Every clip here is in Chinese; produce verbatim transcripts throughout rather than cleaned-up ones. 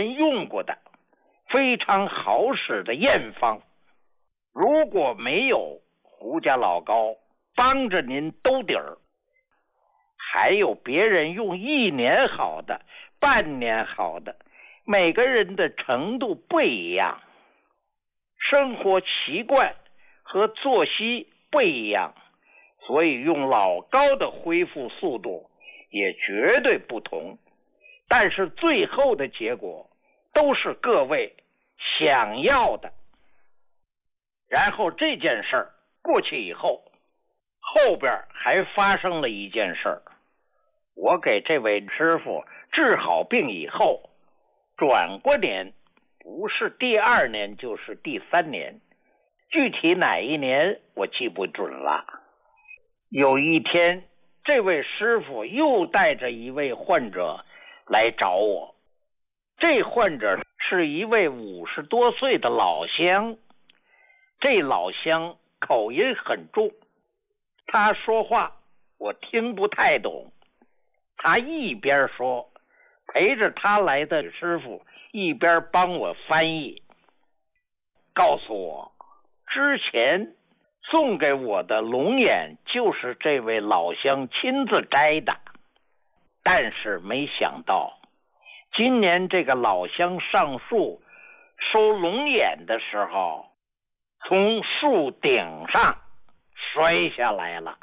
人用过的非常好使的验方。如果没有胡家老高帮着您兜底儿，还有别人用一年好的，半年好的，每个人的程度不一样，生活习惯和作息不一样，所以用老高的恢复速度也绝对不同。但是最后的结果都是各位想要的。然后这件事儿过去以后，后边还发生了一件事儿。我给这位师傅治好病以后，转过年，不是第二年就是第三年，具体哪一年我记不准了。有一天，这位师傅又带着一位患者来找我。这患者是一位五十多岁的老乡，这老乡口音很重，他说话我听不太懂。他一边说，陪着他来的师傅一边帮我翻译，告诉我之前送给我的龙眼就是这位老乡亲自摘的，但是没想到今年这个老乡上树收龙眼的时候，从树顶上摔下来了，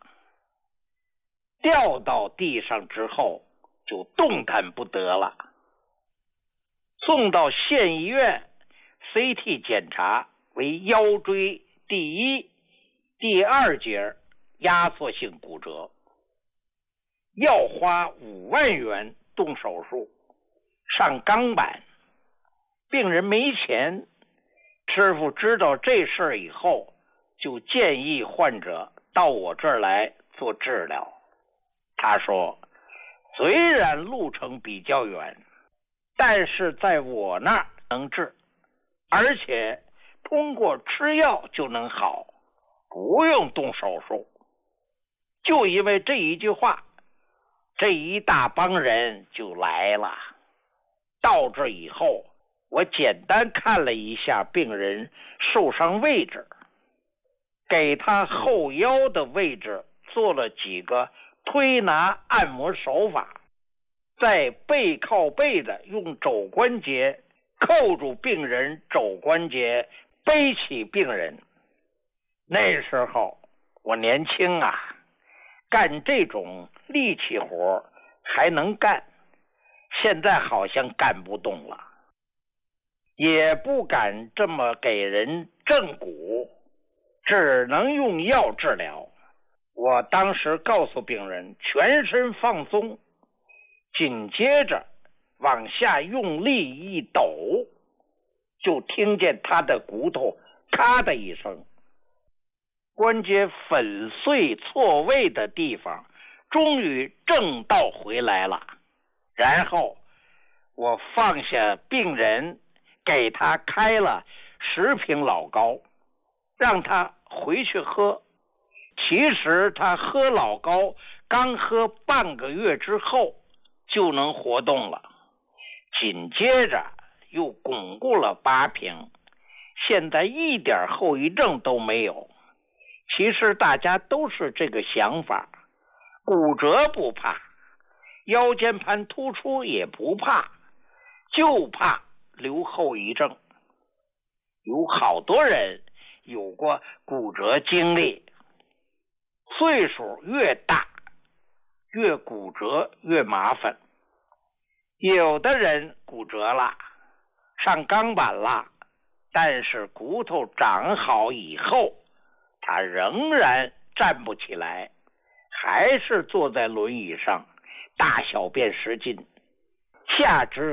掉到地上之后就动弹不得了。送到县医院 C T 检查为腰椎第一、第二节压缩性骨折，要花五万元动手术，上钢板。病人没钱，师傅知道这事儿以后，就建议患者到我这儿来做治疗。他说，虽然路程比较远，但是在我那儿能治，而且通过吃药就能好，不用动手术。就因为这一句话，这一大帮人就来了。到这以后，我简单看了一下病人受伤位置，给他后腰的位置做了几个推拿按摩手法，再背靠背的用肘关节扣住病人肘关节，背起病人。那时候我年轻啊，干这种力气活还能干，现在好像干不动了，也不敢这么给人正骨，只能用药治疗。我当时告诉病人全身放松，紧接着往下用力一抖，就听见他的骨头咔的一声，关节粉碎错位的地方终于正道回来了。然后我放下病人，给他开了十瓶老高，让他回去喝。其实他喝老高刚喝半个月之后就能活动了，紧接着又巩固了八瓶，现在一点后遗症都没有。其实大家都是这个想法，骨折不怕，腰间盘突出也不怕，就怕留后遗症。有好多人有过骨折经历，岁数越大越骨折越麻烦。有的人骨折了，上钢板了，但是骨头长好以后，他仍然站不起来，还是坐在轮椅上大小便失禁，下肢